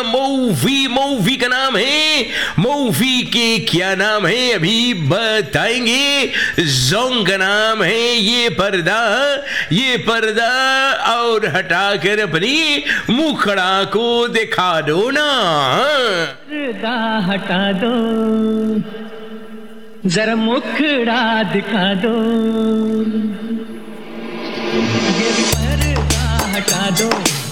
Movie movie का नाम है, मूवी के क्या नाम है अभी बताएंगे। जोंग का नाम है ये पर्दा और हटाकर अपनी मुखड़ा को दिखा दो ना। पर्दा हटा दो, जरा मुखड़ा दिखा दो, ये पर्दा हटा दो।